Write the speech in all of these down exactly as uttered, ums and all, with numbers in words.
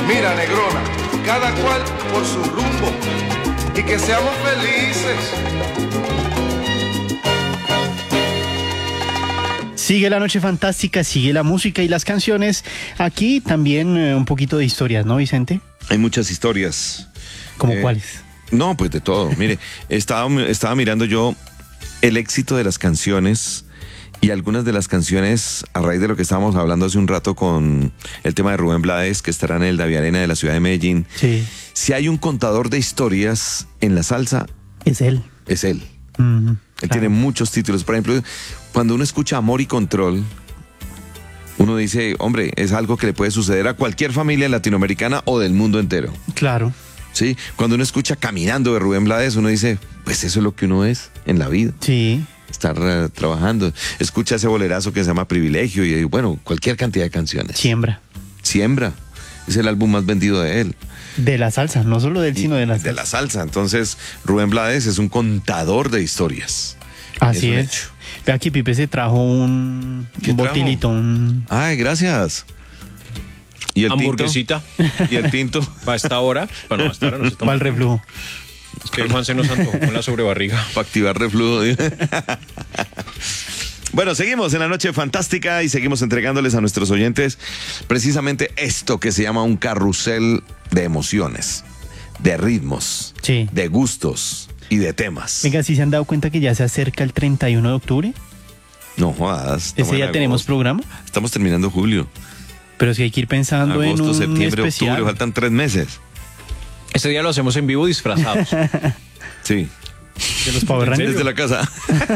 Mira, negrona, cada cual por su rumbo y que seamos felices. Sigue la noche fantástica, sigue la música y las canciones. Aquí también eh, un poquito de historias, ¿no, Vicente? Hay muchas historias. ¿Cómo Eh, cuáles? No, pues de todo. Mire, estaba, estaba mirando yo el éxito de las canciones y algunas de las canciones, a raíz de lo que estábamos hablando hace un rato con el tema de Rubén Blades, que estará en el Davi Arena de la ciudad de Medellín. Sí. Si hay un contador de historias en la salsa, Es él. es él. Mm, Él claro. tiene muchos títulos. Por ejemplo, cuando uno escucha Amor y Control, uno dice, hombre, es algo que le puede suceder a cualquier familia latinoamericana o del mundo entero. Claro. ¿Sí? Cuando uno escucha Caminando de Rubén Blades, uno dice, pues eso es lo que uno es en la vida. Sí. Estar uh, trabajando. Escucha ese bolerazo que se llama Privilegio y, bueno, cualquier cantidad de canciones. Siembra. Siembra. Es el álbum más vendido de él. De la salsa, no solo de él, sino de la salsa. De la salsa. Entonces, Rubén Blades es un contador de historias. Así un es. hecho. Ve aquí, Pipe se trajo un, ¿Qué un trajo? botilito, un... Ay, gracias. ¿Y el Hamburguesita. tinto? ¿Y el tinto? Para esta hora. Bueno, a esta hora no se toma. para el reflujo. Es que Juan se nos antojó con la sobrebarriga. Para activar reflujo. Bueno, seguimos en la noche fantástica y seguimos entregándoles a nuestros oyentes precisamente esto que se llama un carrusel de emociones, de ritmos, Sí. de gustos y de temas. Venga, ¿sí se han dado cuenta que ya se acerca el treinta y uno de octubre? No jodas. estamos Ese día en tenemos agosto. programa, Estamos terminando julio. pero sí hay que ir pensando en Agosto, un septiembre, especial. octubre, faltan tres meses. Este día lo hacemos en vivo disfrazados. Sí. De los Power ¿En serio? Rangers. Desde la casa.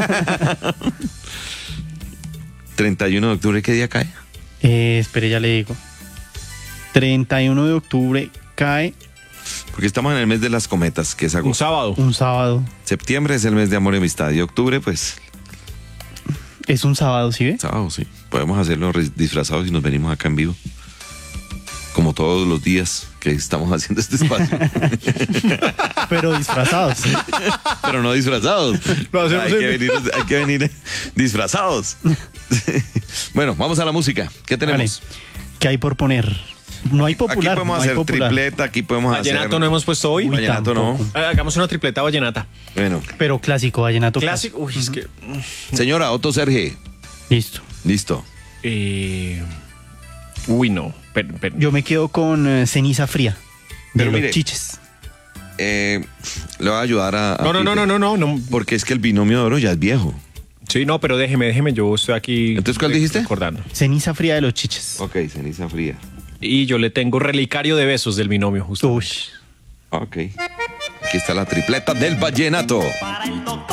treinta y uno de octubre, ¿qué día cae? Eh, espere, ya le digo. treinta y uno de octubre cae Porque estamos en el mes de las cometas, que es Un agosto. sábado. un sábado. Septiembre es el mes de amor y amistad. Y octubre, pues, Es un sábado, ¿sí ve? sábado, sí. Podemos hacerlo re- disfrazados y nos venimos acá en vivo. Como todos los días que estamos haciendo este espacio. Pero disfrazados. Pero no disfrazados. Lo hacemos hay, en que venir, hay que venir disfrazados. Bueno, vamos a la música. ¿Qué Vale. tenemos? ¿Qué hay por poner? No hay popular. Aquí podemos no hay hacer popular. tripleta, aquí podemos Vallenato hacer... no hemos puesto hoy. Uy, Vallenato no. tampoco. Eh, Hagamos una tripleta vallenata. Bueno. Pero clásico, vallenato Clásico. Uy, es que. Señora, Otto Serge. Listo. Listo. Eh, uy, no. Pero, pero- Yo me quedo con eh, Ceniza Fría. De Pero los mire, Chiches. Eh, le voy a ayudar a... a No, no, no, Pipe, no, no, no, no. Porque es que el binomio de oro ya es viejo. Sí, no, pero déjeme, déjeme. Yo estoy aquí. Entonces, ¿cuál dijiste? Recordando. Ceniza Fría de los Chiches. Ok, ceniza fría. Y yo le tengo relicario de besos del binomio, justo. Uy. Ok. Aquí está la tripleta del vallenato.